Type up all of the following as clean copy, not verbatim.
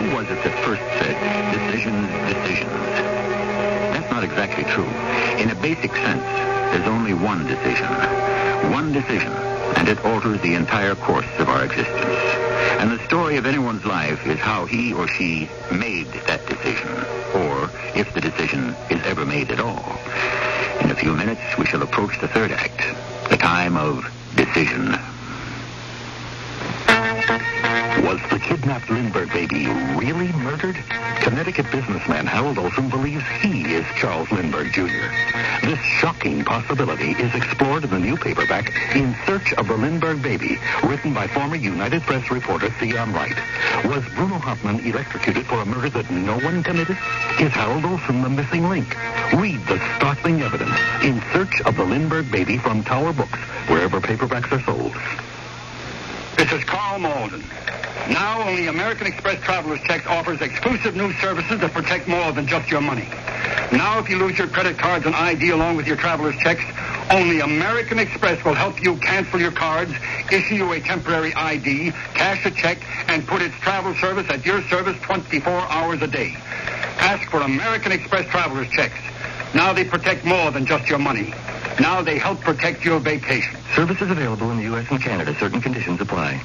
Who was it that first said, decisions, decisions? That's not exactly true. In a basic sense, there's only one decision. One decision, and it alters the entire course of our existence. And the story of anyone's life is how he or she made that decision, or if the decision is ever made at all. In a few minutes, we shall approach the third act, the time of decision. Was the kidnapped Lindbergh baby really murdered? Connecticut businessman Harold Olson believes he is Charles Lindbergh Jr. This shocking possibility is explored in the new paperback In Search of the Lindbergh Baby, written by former United Press reporter Theon Wright. Was Bruno Hauptmann electrocuted for a murder that no one committed? Is Harold Olson the missing link? Read the startling evidence In Search of the Lindbergh Baby from Tower Books, wherever paperbacks are sold. This is Carl Malden. Now only American Express Traveler's Checks offers exclusive new services that protect more than just your money. Now if you lose your credit cards and ID along with your traveler's checks, only American Express will help you cancel your cards, issue you a temporary ID, cash a check, and put its travel service at your service 24 hours a day. Ask for American Express Traveler's Checks. Now they protect more than just your money. Now they help protect your vacation. Services available in the U.S. and Canada. Certain conditions apply.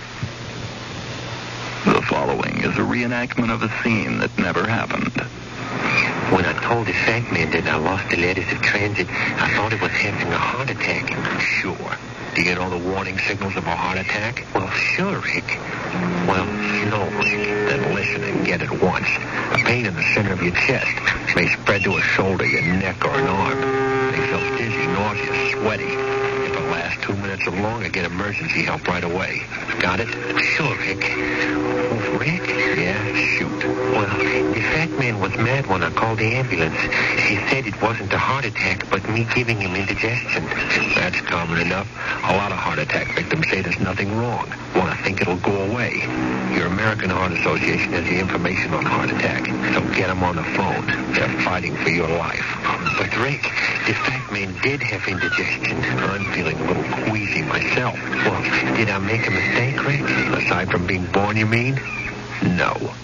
The following is a reenactment of a scene that never happened. When I told the fact man that I lost the letters of transit, I thought it was having a heart attack. Sure. Do you get all the warning signals of a heart attack? Well, sure, Rick. Well, no, Rick. Then listen and get it once. A pain in the center of your chest may spread to a shoulder, your neck, or an arm. They feel dizzy, nauseous, sweaty. If it lasts 2 minutes or longer, get emergency help right away. Got it? Sure, Rick. Oh, Rick? Yeah, shoot. Well, the fat man was mad when I called the ambulance. He said it wasn't a heart attack, but me giving him indigestion. That's common enough. A lot of heart attack victims say there's nothing wrong. Want to think it'll go away. Your American Heart Association has the information on heart attack, so get them on the phone. They're fighting for your life. But, Rick, the fat man did have indigestion. I'm feeling a little queasy myself. Well, did I make a mistake, Rick? Aside from being born, you mean? No.